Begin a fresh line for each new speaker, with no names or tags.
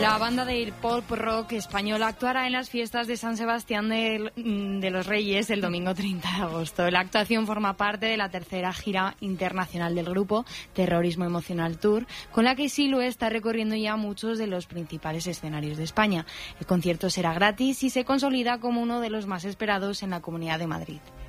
La banda de pop rock española actuará en las fiestas de San Sebastián de los Reyes el domingo 30 de agosto. La actuación forma parte de la tercera gira internacional del grupo, Terrorismo Emocional Tour, con la que Silué está recorriendo ya muchos de los principales escenarios de España. El concierto será gratis y se consolida como uno de los más esperados en la Comunidad de Madrid.